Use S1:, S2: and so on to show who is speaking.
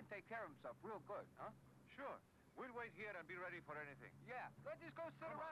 S1: can take care of himself real good, huh?
S2: Sure. We'll wait here and be ready for anything.
S1: Yeah, let's just go sit around.